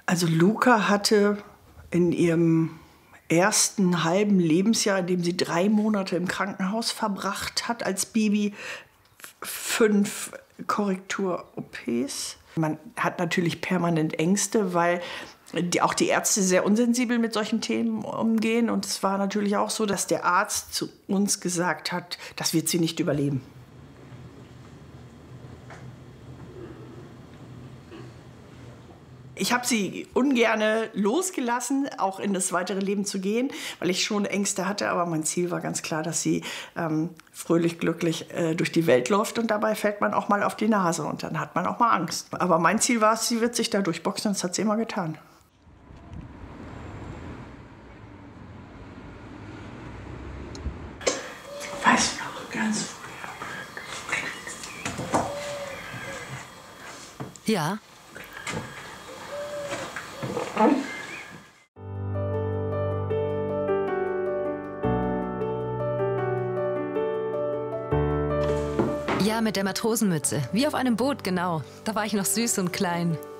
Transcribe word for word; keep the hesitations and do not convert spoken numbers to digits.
Also Luca hatte in ihrem ersten halben Lebensjahr, in dem sie drei Monate im Krankenhaus verbracht hat als Baby, fünf Korrektur-O Ps. Man hat natürlich permanent Ängste, weil die, auch die Ärzte sehr unsensibel mit solchen Themen umgehen. Und es war natürlich auch so, dass der Arzt zu uns gesagt hat, das wird sie nicht überleben. Ich habe sie ungerne losgelassen, auch in das weitere Leben zu gehen, weil ich schon Ängste hatte. Aber mein Ziel war ganz klar, dass sie ähm, fröhlich, glücklich äh, durch die Welt läuft. Und dabei fällt man auch mal auf die Nase und dann hat man auch mal Angst. Aber mein Ziel war es, sie wird sich da durchboxen und das hat sie immer getan. Weißt du noch, ganz früher. Ja. Ja, mit der Matrosenmütze. Wie auf einem Boot, genau. Da war ich noch süß und klein.